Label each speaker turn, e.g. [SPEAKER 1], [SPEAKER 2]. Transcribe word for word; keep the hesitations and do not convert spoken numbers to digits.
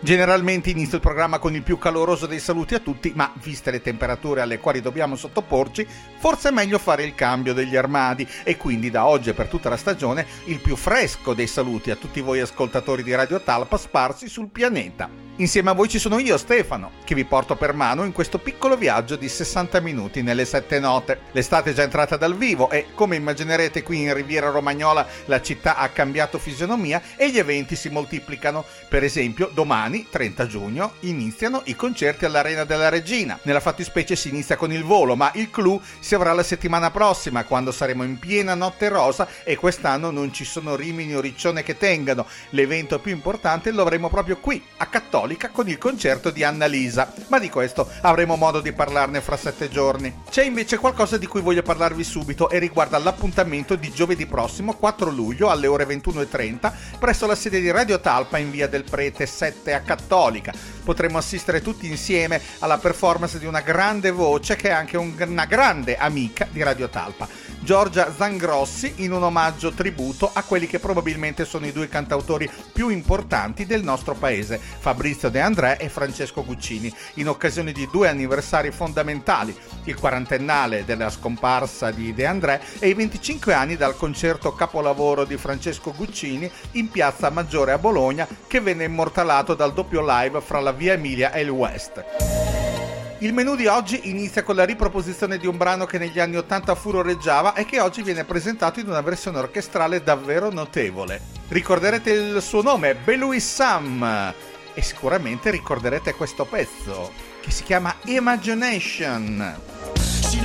[SPEAKER 1] Generalmente inizio il programma con il più caloroso dei saluti a tutti, ma viste le temperature alle quali dobbiamo sottoporci, forse è meglio fare il cambio degli armadi e quindi da oggi e per tutta la stagione il più fresco dei saluti a tutti voi ascoltatori di Radio Talpa sparsi sul pianeta. Insieme a voi ci sono io, Stefano, che vi porto per mano in questo piccolo viaggio di sessanta minuti nelle sette note. L'estate è già entrata dal vivo e, come immaginerete, qui in Riviera Romagnola la città ha cambiato fisionomia e gli eventi si moltiplicano. Per esempio, domani, trenta giugno, iniziano i concerti all'Arena della Regina. Nella fattispecie si inizia con il volo, ma il clou si avrà la settimana prossima, quando saremo in piena notte rosa e quest'anno non ci sono Rimini o Riccione che tengano. L'evento più importante lo avremo proprio qui, a Cattolica, con il concerto di Annalisa, ma di questo avremo modo di parlarne fra sette giorni. C'è invece qualcosa di cui voglio parlarvi subito e riguarda l'appuntamento di giovedì prossimo quattro luglio alle ore ventuno e trenta presso la sede di Radio Talpa in via del Prete sette a Cattolica. Potremo assistere tutti insieme alla performance di una grande voce che è anche un, una grande amica di Radio Talpa, Giorgia Zangrossi, in un omaggio tributo a quelli che probabilmente sono i due cantautori più importanti del nostro paese, Fabrizio De André e Francesco Guccini, in occasione di due anniversari fondamentali, il quarantennale della scomparsa di De André e i venticinque anni dal concerto capolavoro di Francesco Guccini in Piazza Maggiore a Bologna, che venne immortalato dal doppio live fra la Via Emilia e il West. Il menù di oggi inizia con la riproposizione di un brano che negli anni ottanta furoreggiava e che oggi viene presentato in una versione orchestrale davvero notevole. Ricorderete il suo nome, Belouis Sam, e sicuramente ricorderete questo pezzo, che si chiama Imagination.